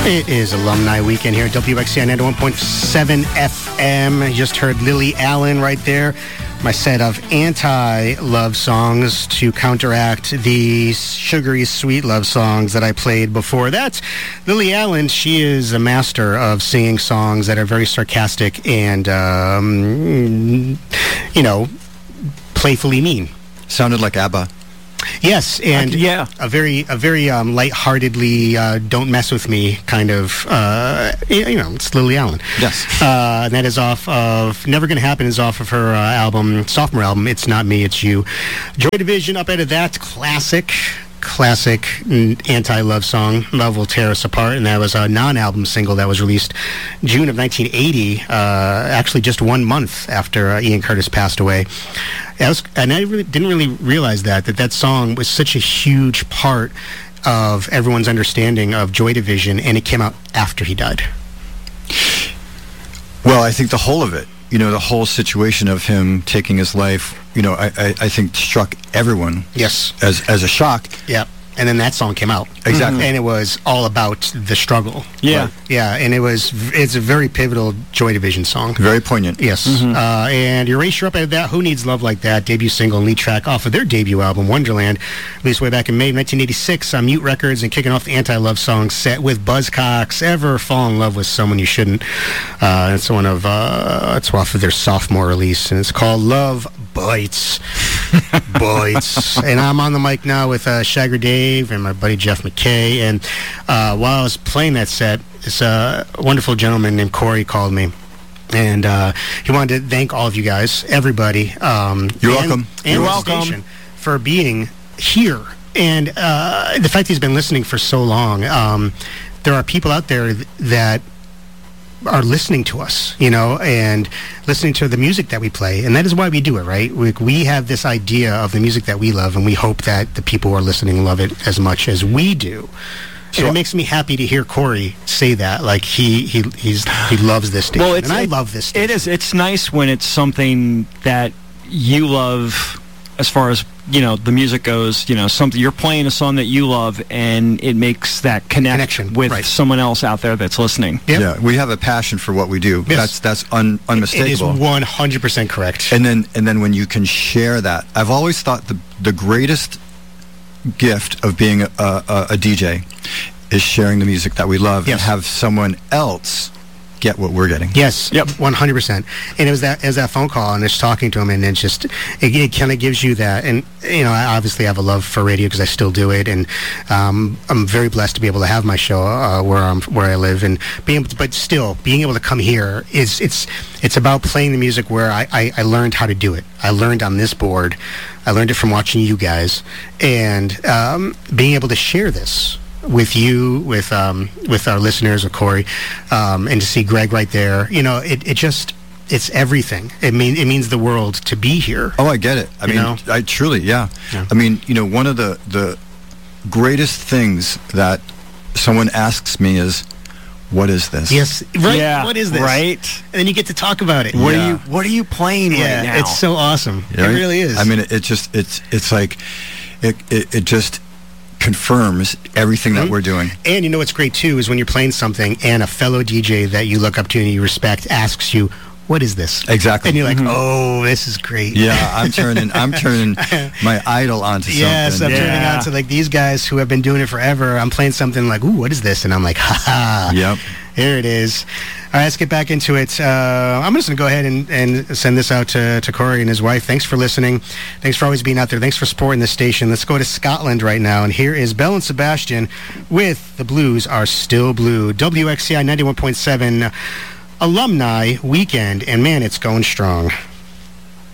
It is Alumni Weekend here at WXCI 91.7 FM. You just heard Lily Allen right there. My set of anti-love songs to counteract the sugary, sweet love songs that I played before. That's Lily Allen. She is a master of singing songs that are very sarcastic and, playfully mean. Sounded like ABBA. Yes, and a very lightheartedly "Don't Mess with Me" kind of. It's Lily Allen. Yes, and that is off of "Never Gonna Happen" is off of her sophomore album. "It's Not Me, It's You." Joy Division up out of that classic anti-love song, "Love Will Tear Us Apart," and that was a non-album single that was released June of 1980, actually just 1 month after Ian Curtis passed away. And I didn't really realize that song was such a huge part of everyone's understanding of Joy Division, and it came out after he died. Well, I think the whole of it, the whole situation of him taking his life, I think struck everyone. Yes. As a shock. Yeah. And then that song came out. Exactly. And it was all about the struggle. Yeah. Right? Yeah, and it's a very pivotal Joy Division song. Very poignant. Yes. And Erasure up at that, "Who Needs Love Like That," debut single and lead track off of their debut album, Wonderland, released way back in May of 1986 on Mute Records, and kicking off the anti-love song set with Buzzcocks, "Ever Fall in Love with Someone You Shouldn't." It's it's off of their sophomore release, and it's called "Love Bites." Bites. And I'm on the mic now with Shagger Dave and my buddy Jeff McKay. And while I was playing that set, this wonderful gentleman named Corey called me. And he wanted to thank all of you guys, everybody. You're welcome. And You're the welcome. station for being here. And the fact he's been listening for so long, there are people out there that are listening to us, and listening to the music that we play. And that is why we do it, right? We have this idea of the music that we love, and we hope that the people who are listening love it as much as we do. So it makes me happy to hear Corey say that, like he loves this station, and I love this station. It is. It's nice when it's something that you love, as far as the music goes. Something you're playing a song that you love, and it makes that connection with someone else out there that's listening. Yep. Yeah, we have a passion for what we do. Yes. That's unmistakable. It is 100% correct. And then when you can share that, I've always thought the greatest gift of being a DJ is sharing the music that we love and have someone else get what we're getting. Yes. Yep. 100%. And it was that phone call, and just talking to him, and it's just it kind of gives you that. And I obviously have a love for radio because I still do it, and I'm very blessed to be able to have my show where I live, and being able to come here it's about playing the music where I learned how to do it. I learned on this board. I learned it from watching you guys, and being able to share this with you, with our listeners, with Corey, and to see Greg right there, it's everything. It means the world to be here. Oh, I get it. I mean, I truly, yeah. I mean, one of the greatest things that someone asks me is, "What is this?" Yes, right. Yeah, what is this? Right. And then you get to talk about it. What are you playing right now? It's so awesome. Right? It really is. I mean, it's like it just confirms everything that we're doing. And what's great too is when you're playing something and a fellow DJ that you look up to and you respect asks you, "What is this?" Exactly. And you're like, "Oh, this is great." Yeah, I'm turning my idol onto something. Yes, I'm turning on to like these guys who have been doing it forever. I'm playing something like, "Ooh, what is this?" And I'm like, "Ha ha." Yep. Here it is. All right, let's get back into it. I'm just going to go ahead and send this out to Corey and his wife. Thanks for listening. Thanks for always being out there. Thanks for supporting the station. Let's go to Scotland right now. And here is Belle and Sebastian with "The Blues Are Still Blue." WXCI 91.7 Alumni Weekend. And man, it's going strong.